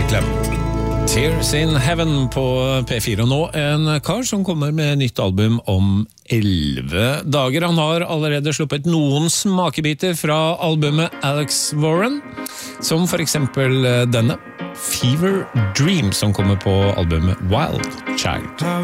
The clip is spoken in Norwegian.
Clem. Tears in Heaven på P4, og nå en kar som kommer med nytt album om 11 dager. Han har allerede sluppet noen smakebiter fra albumet Alex Warren, som for eksempel denne, Fever Dream, som kommer på albumet Wild Child.